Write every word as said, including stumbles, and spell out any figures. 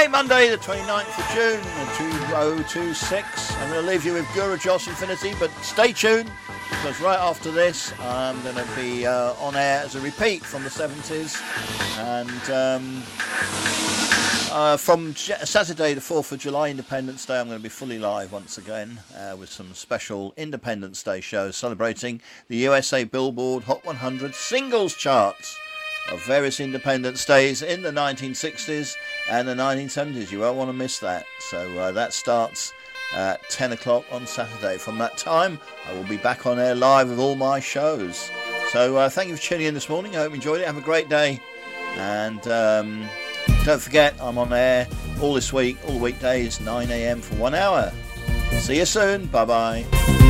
Okay, Monday the twenty-ninth of June, two thousand twenty-six. I'm going to leave you with Guru Joss Infinity, but stay tuned, because right after this I'm going to be uh, on air as a repeat from the seventies, and um, uh, from J- Saturday the fourth of July, Independence Day, I'm going to be fully live once again uh, with some special Independence Day shows celebrating the U S A Billboard Hot one hundred singles charts of various Independence Days in the nineteen sixties and the nineteen seventies. You won't want to miss that. So uh, that starts at ten o'clock on Saturday. From that time, I will be back on air live with all my shows. So uh, thank you for tuning in this morning. I hope you enjoyed it. Have a great day. And um, don't forget, I'm on air all this week, all the weekdays, nine a.m. for one hour. See you soon. Bye-bye.